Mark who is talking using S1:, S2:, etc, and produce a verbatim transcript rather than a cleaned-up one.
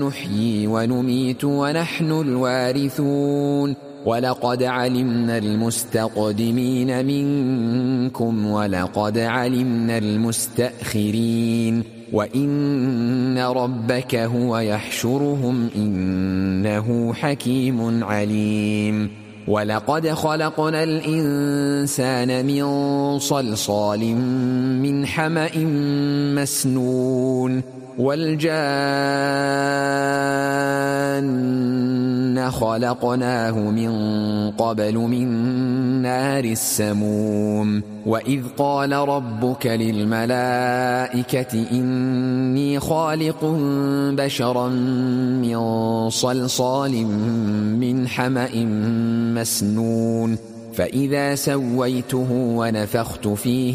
S1: نحيي ونميت ونحن الوارثون ولقد علمنا المستقدمين منكم ولقد علمنا المستأخرين وإن ربك هو يحشرهم إنه حكيم عليم ولقد خلقنا الإنسان من صلصال من حمأ مسنون والجان خلقناه من قبل من نار السموم وإذ قال ربك للملائكة إني خالق بشرا من صلصال من حمأ مسنون فإذا سويته ونفخت فيه